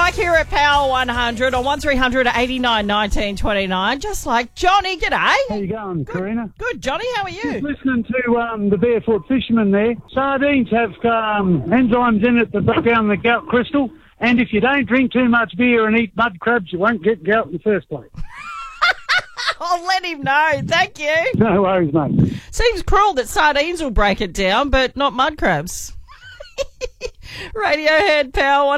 like here at Power 100 on 1300 89 19 29. Just like Johnny. G'day. How you going, Karina? Good, Johnny. How are you? Just listening to the barefoot fisherman there. Sardines have enzymes in it that break down the gout crystal, and if you don't drink too much beer and eat mud crabs, you won't get gout in the first place. I'll let him know. Thank you. No worries, mate. Seems cruel that sardines will break it down, but not mud crabs. Radiohead, Power 100.